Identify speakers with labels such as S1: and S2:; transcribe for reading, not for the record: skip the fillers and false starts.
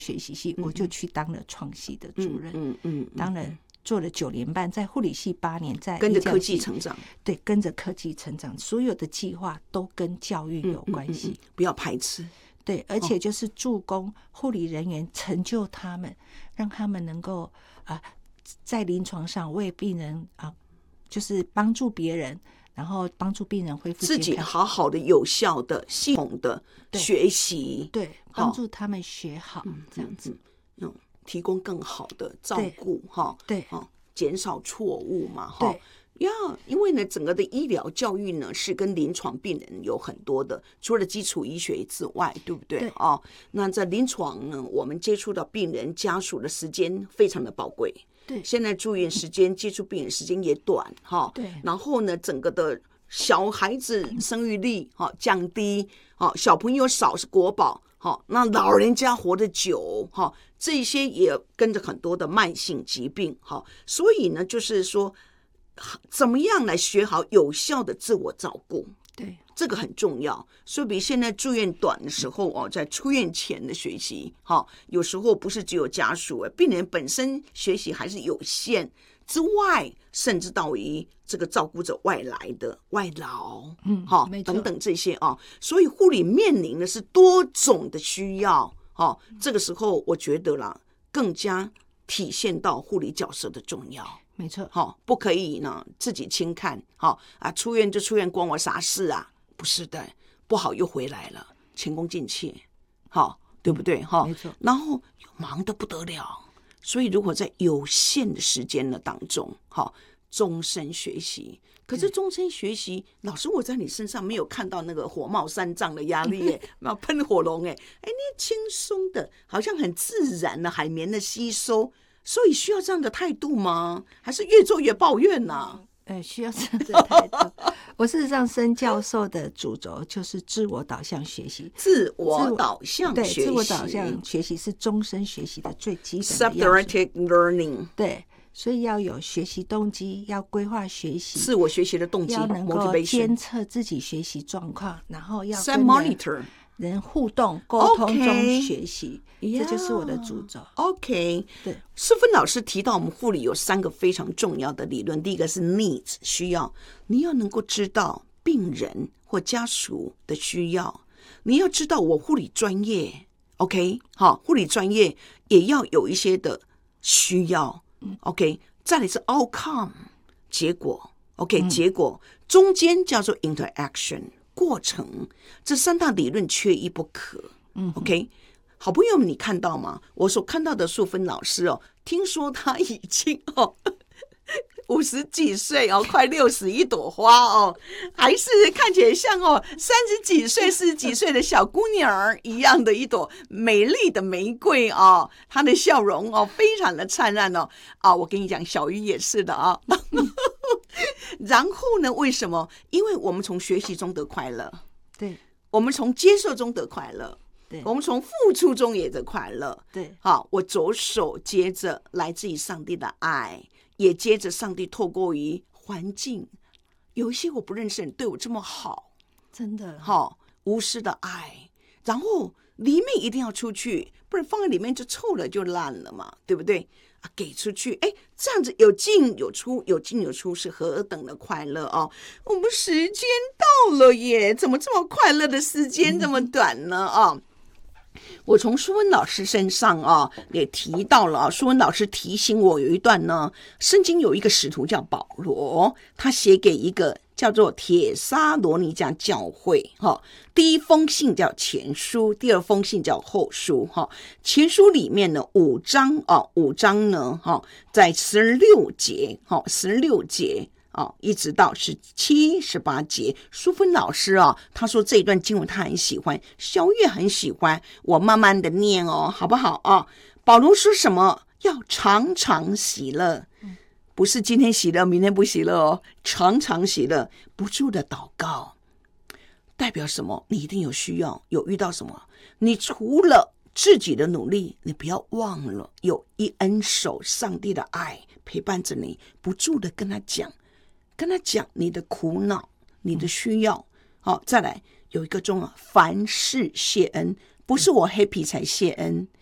S1: 学习系，我就去当了创系的主任，当了做了9年半，在护理系8年，在
S2: 跟着科技成长，
S1: 对，跟着科技成长，所有的计划都跟教育有关系，
S2: 不要排斥。
S1: 对，而且就是助攻护理人员，成就他们，让他们能够在临床上为病人就是帮助别人，然后帮助病人恢复健康，
S2: 自己好好的、有效的、系统的学习，
S1: 对，帮助他们学好，这样子，
S2: 提供更好的照顾，
S1: 对，
S2: 减少错误嘛，
S1: 对。
S2: 因为呢，整个的医疗教育呢是跟临床病人有很多的，除了基础医学之外，对不对？
S1: 对
S2: 那在临床呢，我们接触到病人家属的时间非常的宝贵。
S1: 对，
S2: 现在住院时间、接触病人时间也短，
S1: 对。
S2: 然后呢，整个的小孩子生育率降低，小朋友少是国宝，那老人家活得久，这些也跟着很多的慢性疾病，所以呢，就是说。怎么样来学好有效的自我照顾？
S1: 对，
S2: 这个很重要。所以比现在住院短的时候在出院前的学习，有时候不是只有家属，病人本身学习还是有限之外，甚至到于这个照顾者外来的外劳，等等这些所以护理面临的是多种的需要，这个时候我觉得啦，更加体现到护理角色的重要。
S1: 没错，
S2: 不可以呢自己轻看，出院就出院，关我啥事啊？不是的，不好又回来了，前功尽弃，对不对？
S1: 没错。
S2: 然后忙得不得了，所以如果在有限的时间的当中，终身学习。可是终身学习，老师我在你身上没有看到那个火冒三丈的压力那喷火龙你轻松的，好像很自然的海绵的吸收。所以需要这样的态度吗？还是越做越抱怨呢？
S1: 需要这样的态度。我事实上申教授的主轴就是自我导向学习，
S2: 自我导向学习，
S1: 对，自我导向学习是终身学习的最基本的
S2: self-directed learning。
S1: 对，所以要有学习动机，要规划学习，
S2: 自我学习的动机，
S1: 要能够监测自己学习状况，然后要跟人互动沟通中学习，这就是我的主轴。
S2: OK，
S1: 对，
S2: 淑芬老师提到我们护理有3个非常重要的理论，第一个是 needs 需要，你要能够知道病人或家属的需要，你要知道我护理专业 ，OK， 护理专业也要有一些的需要 ，OK， 再来是 outcome 结果 ，OK， 结果中间叫做 interaction。过程，这3大理论缺一不可。OK， 好朋友们，你看到吗？我所看到的淑芬老师听说他已经50几岁快60一朵花还是看起来像30几岁、40几岁的小姑娘一样的一朵美丽的玫瑰她的笑容非常的灿烂我跟你讲，小鱼也是的然后呢？为什么？因为我们从学习中得快乐，
S1: 对，
S2: 我们从接受中得快乐，
S1: 对，
S2: 我们从付出中也得快乐，
S1: 对。
S2: 我左手接着来自于上帝的爱，也接着上帝透过于环境，有一些我不认识人对我这么好，
S1: 真的
S2: 无私的爱，然后里面一定要出去，不然放在里面就臭了就烂了嘛，对不对？给出去，这样子有进有出，有进有出是何等的快乐我们时间到了耶，怎么这么快乐的时间这么短呢我从淑芬老师身上也提到了淑芬老师提醒我有一段呢，圣经有一个使徒叫保罗，他写给一个叫做帖撒罗尼迦教会第一封信叫前书，第2封信叫后书前书里面呢5章呢在16节一直到17、18节，淑芬老师他说这一段经文他很喜欢，小月很喜欢，我慢慢的念好不好保罗说什么？要常常喜乐，不是今天喜乐明天不喜乐常常喜乐，不住的祷告。代表什么？你一定有需要，有遇到什么，你除了自己的努力，你不要忘了有一恩手上帝的爱陪伴着你，不住的跟他讲你的苦恼，你的需要再来有一个重要，凡事谢恩，不是我 happy 才谢恩，